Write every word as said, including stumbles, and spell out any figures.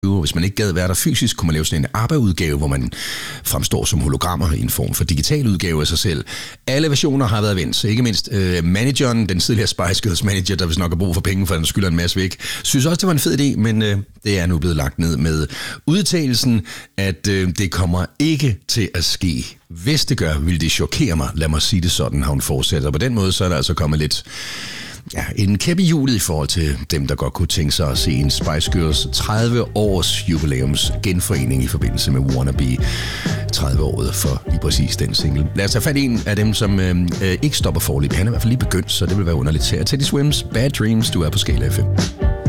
Hvis man ikke gad være der fysisk, kunne man lave sådan en ABBA-udgave, hvor man fremstår som hologrammer i en form for digital udgave af sig selv. Alle versioner har været vendt, ikke mindst øh, manageren, den tidligere Spice Girls manager, der hvis nok har brug for penge, for den skylder en masse væk, synes også, det var en fed idé, men øh, det er nu blevet lagt ned med udtalelsen, at øh, det kommer ikke til at ske. Hvis det gør, vil det chokere mig. Lad mig sige det sådan, har hun fortsat. Og på den måde, så er der altså kommet lidt ja, en kæp i hjulet i forhold til dem, der godt kunne tænke sig at se en Spice Girls tredive års jubilæums genforening i forbindelse med Wannabe tredive året for lige præcis den single. Lad os tage fat i en af dem, som øh, ikke stopper forløb. Han er i hvert fald lige begyndt, så det vil være underligt til. Teddy Swims Bad Dreams, du er på Skala F M.